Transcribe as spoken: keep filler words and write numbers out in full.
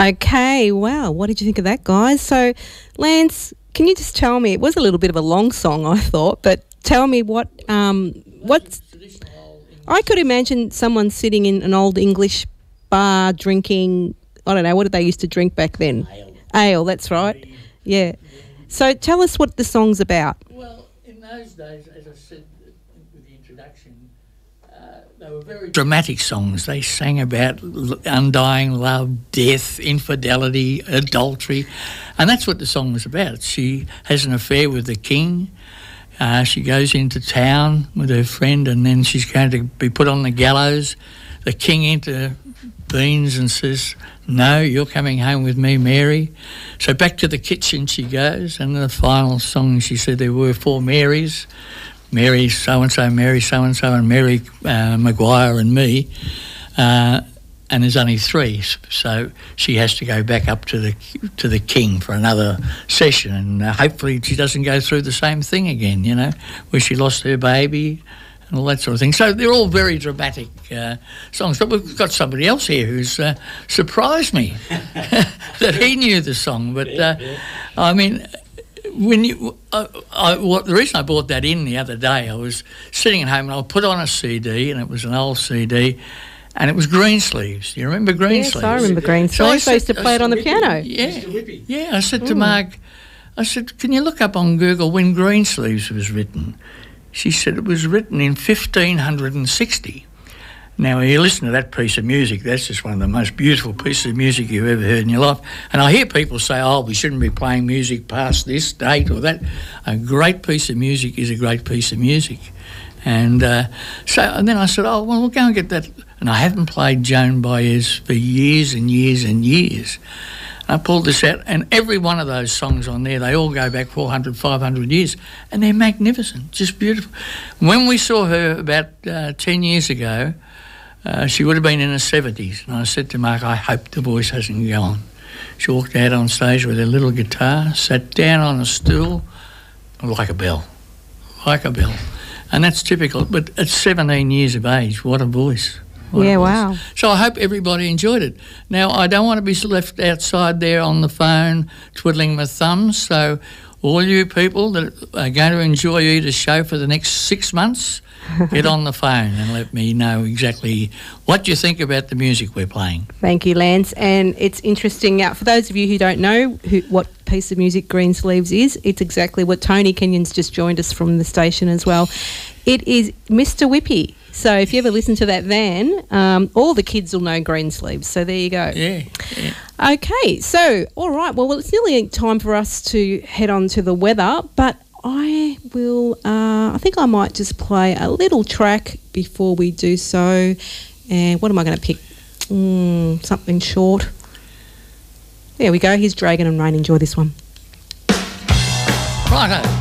Okay, wow. What did you think of that, guys? So, Lance, can you just tell me, it was a little bit of a long song, I thought, but tell me what, um, what's, I could imagine someone sitting in an old English bar drinking, I don't know, what did they used to drink back then? Ale. Ale, that's right. Yeah. So tell us what the song's about. Well, in those days, as I said with the introduction, uh, they were very dramatic songs. They sang about l- undying love, death, infidelity, adultery, and that's what the song was about. She has an affair with the king. Uh, she goes into town with her friend, and then she's going to be put on the gallows. The king intervenes and says, "No, you're coming home with me, Mary." So back to the kitchen she goes, and in the final song she said there were four Marys, Mary so-and-so, Mary so-and-so, and Mary uh, Maguire and me, uh, and there's only three, so she has to go back up to the to the king for another session, and uh, hopefully she doesn't go through the same thing again, you know, where she lost her baby and all that sort of thing. So they're all very dramatic uh, songs. But we've got somebody else here who's uh, surprised me that he knew the song. But uh, I mean, when you, uh, I, what the reason I brought that in the other day, I was sitting at home and I put on a C D, and it was an old C D. And it was Greensleeves. Do you remember Greensleeves? Yes, I remember Greensleeves. So I, I used to play it on the Whippy, piano. Yeah, Mister Whippy. yeah. I said to Mark, I said, "Can you look up on Google when Greensleeves was written?" She said it was written in fifteen sixty. Now, you listen to that piece of music, that's just one of the most beautiful pieces of music you've ever heard in your life. And I hear people say, "Oh, we shouldn't be playing music past this date or that." A great piece of music is a great piece of music. And uh, so, and then I said, "Oh, well, we'll go and get that." And I haven't played Joan Baez for years and years and years. I pulled this out, and every one of those songs on there, they all go back four hundred, five hundred years, and they're magnificent, just beautiful. When we saw her about uh, ten years ago, uh, she would have been in her seventies, and I said to Mark, "I hope the voice hasn't gone." She walked out on stage with her little guitar, sat down on a stool, like a bell, like a bell. And that's typical, but at seventeen years of age, what a voice. What Yeah, a voice. wow. So I hope everybody enjoyed it. Now, I don't want to be left outside there on the phone twiddling my thumbs, so all you people that are going to enjoy Edith's show for the next six months, get on the phone and let me know exactly what you think about the music we're playing. Thank you, Lance. And it's interesting. Now, for those of you who don't know who, what piece of music Greensleeves is, it's exactly what Tony Kenyon's just joined us from the station as well. It is Mister Whippy. So if you ever listen to that van, um, all the kids will know Greensleeves. So there you go. Yeah, yeah. Okay, so, all right. Well, well, it's nearly time for us to head on to the weather, but I will, uh, I think I might just play a little track before we do so. And what am I going to pick? Mm, something short. There we go. Here's Dragon and Rain. Enjoy this one. Righto.